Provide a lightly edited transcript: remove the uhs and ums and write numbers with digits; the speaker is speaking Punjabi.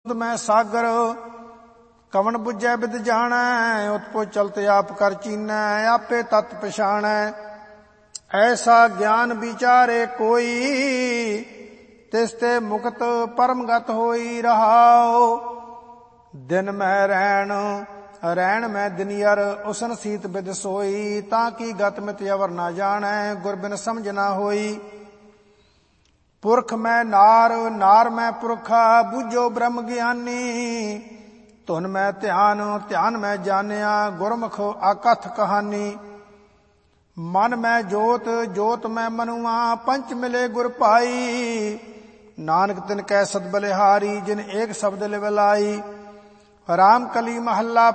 ਮੈਂ ਸਾਗਰ ਕਵਣ ਬੁਝੈ ਬਿਦ ਜਾਣੈ। ਉਤਪੋ ਚਲਤ ਆਪ ਕਰ ਚੀਨੈ, ਆਪੇ ਤਤ ਪਛਾਣੈ। ਐਸਾ ਗਿਆਨ ਵਿਚਾਰੇ ਕੋਈ, ਤਿਸ ਤੇ ਮੁਕਤ ਪਰਮਗਤ ਹੋਈ। ਰਹਾਉ ਦਿਨ ਮੈਂ ਰਹਿਣ ਮੈਂ ਦਿਨਿਅਰ, ਉਸਨ ਸੀਤ ਬਿਦ ਸੋਈ। ਤਾਂ ਕੀ ਗਤ ਮਿਤ ਅਵਰ ਨਾ ਜਾਣੈ, ਗੁਰ ਬਿਨ ਸਮਝ ਨਾ ਹੋਈ। ਪੁਰਖ ਮੈਂ ਨਾਰ ਮੈਂ ਪੁਰਖਾ, ਬੁਝੋ ਬ੍ਰਹਮ ਗਿਆਨੀ। ਧੁਨ ਮੈਂ ਧਿਆਨ ਮੈਂ ਜਾਣਿਆ, ਗੁਰਮੁਖ ਆਕਥ ਕਹਾਨੀ। ਮਨ ਮੈਂ ਜੋਤ ਮੈਂ ਮਨੁਆ, ਪੰਚ ਮਿਲੇ ਗੁਰ ਭਾਈ। ਨਾਨਕ ਤਿਨ ਕੈ ਸਦ ਬਲਿਹਾਰੀ, ਜਿਨ ਏਕ ਸ਼ਬਦ ਲਿਵ ਲਾਈ। ਰਾਮ ਕਲੀ ਮਹੱਲਾ